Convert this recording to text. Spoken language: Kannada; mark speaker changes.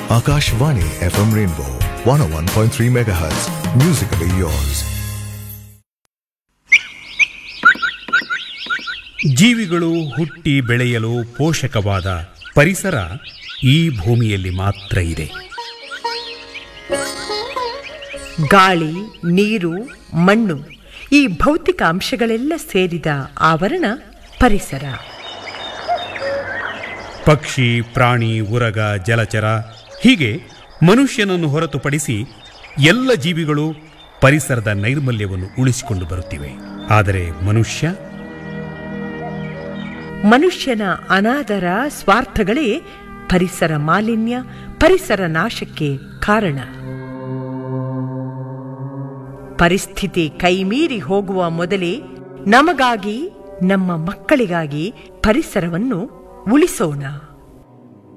Speaker 1: Akashvani FM Rainbow 101.3 MHz. Musically yours.
Speaker 2: ಜೀವಿಗಳು ಹುಟ್ಟಿ ಬೆಳೆಯಲು ಪೋಷಕವಾದ ಪರಿಸರ ಈ ಭೂಮಿಯಲ್ಲಿ ಮಾತ್ರ ಇದೆ.
Speaker 3: ಗಾಳಿ, ನೀರು, ಮಣ್ಣು ಈ ಭೌತಿಕ ಅಂಶಗಳೆಲ್ಲ ಸೇರಿದ ಆವರಣ ಪರಿಸರ.
Speaker 2: ಪಕ್ಷಿ, ಪ್ರಾಣಿ, ಉರಗ, ಜಲಚರ ಹೀಗೆ ಮನುಷ್ಯನನ್ನು ಹೊರತುಪಡಿಸಿ ಎಲ್ಲ ಜೀವಿಗಳು ಪರಿಸರದ ನೈರ್ಮಲ್ಯವನ್ನು ಉಳಿಸಿಕೊಂಡು ಬರುತ್ತಿವೆ. ಆದರೆ
Speaker 3: ಮನುಷ್ಯನ ಅನಾದರ, ಸ್ವಾರ್ಥಗಳೇ ಪರಿಸರ ಮಾಲಿನ್ಯ, ಪರಿಸರ ನಾಶಕ್ಕೆ ಕಾರಣ. ಪರಿಸ್ಥಿತಿ ಕೈಮೀರಿ ಹೋಗುವ ಮೊದಲೇ ನಮಗಾಗಿ, ನಮ್ಮ ಮಕ್ಕಳಿಗಾಗಿ ಪರಿಸರವನ್ನು ಉಳಿಸೋಣ.